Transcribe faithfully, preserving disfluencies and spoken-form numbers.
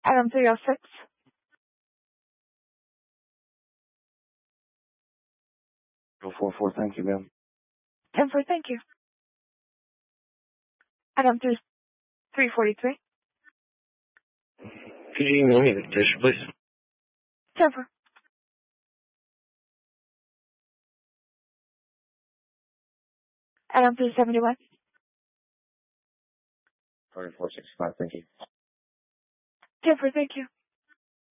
Item three oh six. oh four four, thank you, ma'am. ten four, thank you. Item three, three forty-three. Could you email me the petition, please? ten four. Item three seventy-one. twenty-four sixty-five, thank you. ten four, thank you.